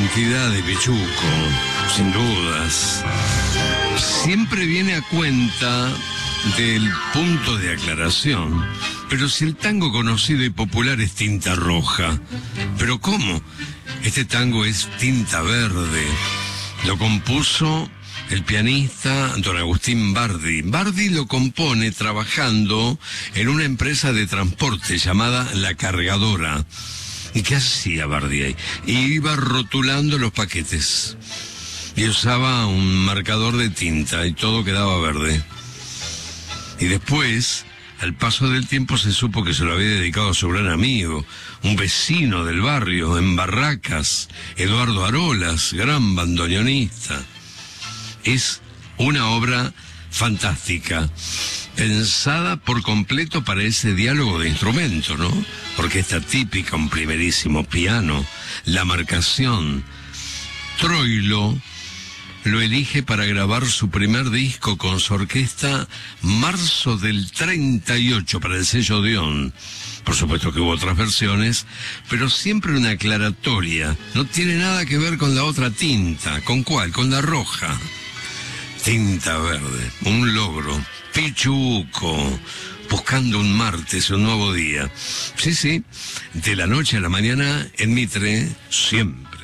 identidad de Pichuco, sin dudas. Siempre viene a cuenta del punto de aclaración. Pero si el tango conocido y popular es tinta roja, ¿pero cómo? Este tango es tinta verde. Lo compuso el pianista don Agustín Bardi. Bardi lo compone trabajando en una empresa de transporte llamada La Cargadora. ¿Y qué hacía Bardi ahí? Iba rotulando los paquetes. Y usaba un marcador de tinta y todo quedaba verde. Y después, al paso del tiempo, se supo que se lo había dedicado a su gran amigo, un vecino del barrio, en Barracas, Eduardo Arolas, gran bandoneonista. Es una obra fantástica, pensada por completo para ese diálogo de instrumento, ¿no? Orquesta típica, un primerísimo piano, la marcación. Troilo lo elige para grabar su primer disco con su orquesta marzo del 38 para el sello Odeón. Por supuesto que hubo otras versiones, pero siempre una aclaratoria. No tiene nada que ver con la otra tinta. ¿Con cuál? Con la roja. Tinta verde, un logro. Pichuco, buscando un martes, un nuevo día. Sí, de la noche a la mañana en Mitre, siempre.